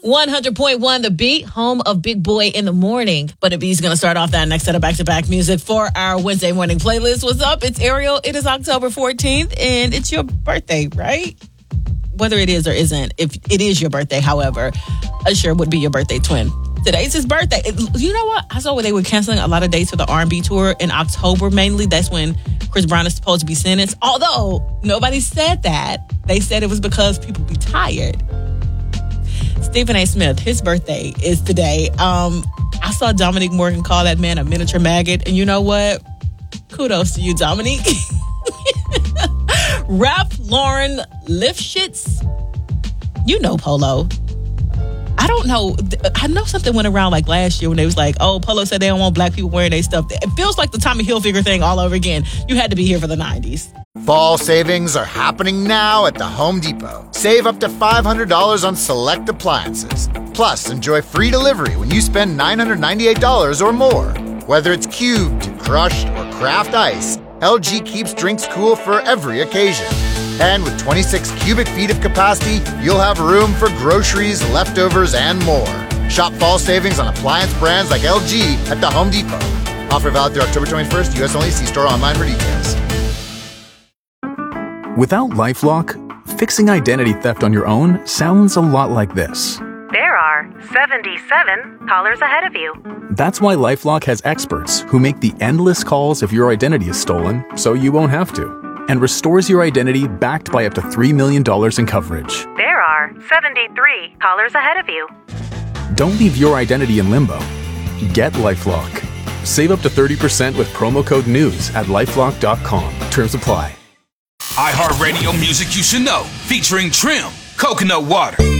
100.1 The Beat, home of Big Boy in the Morning. But B's going to start off that next set of back-to-back music for our Wednesday morning playlist. What's up? It's Ariel. It is October 14th, and it's your birthday, right? Whether it is or isn't, if it is your birthday, however, Usher would be your birthday twin. Today's his birthday. You know what? I saw where they were canceling a lot of dates for the R&B tour in October, mainly. That's when Chris Brown is supposed to be sentenced. Although, nobody said that. They said it was because people be tired. Stephen A. Smith, his birthday is today. I saw Dominique Morgan call that man a miniature maggot. And you know what? Kudos to you, Dominique. Ralph Lauren Lifshitz. You know Polo. I don't know. I know something went around like last year when they was like, oh, Polo said they don't want black people wearing their stuff. It feels like the Tommy Hilfiger thing all over again. You had to be here for the 90s. Fall savings are happening now at the Home Depot. Save up to $500 on select appliances. Plus, enjoy free delivery when you spend $998 or more. Whether it's cubed, crushed, or craft ice, LG keeps drinks cool for every occasion. And with 26 cubic feet of capacity, you'll have room for groceries, leftovers, and more. Shop fall savings on appliance brands like LG at the Home Depot. Offer valid through October 21st. U.S. only. See store online for details. Without LifeLock, fixing identity theft on your own sounds a lot like this. There are 77 callers ahead of you. That's why LifeLock has experts who make the endless calls if your identity is stolen, so you won't have to, and restores your identity backed by up to $3 million in coverage. There are 73 callers ahead of you. Don't leave your identity in limbo. Get LifeLock. Save up to 30% with promo code NEWS at LifeLock.com. Terms apply. iHeartRadio music you should know, featuring Trim, Coconut Water.